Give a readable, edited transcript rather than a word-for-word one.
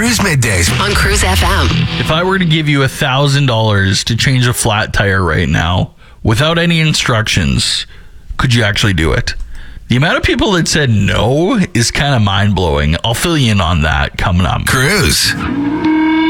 Cruise Middays on Cruise FM. If I were to give you $1,000 to change a flat tire right now, without any instructions, could you actually do it? The amount of people that said no is kind of mind-blowing. I'll fill you in on that coming up. Cruise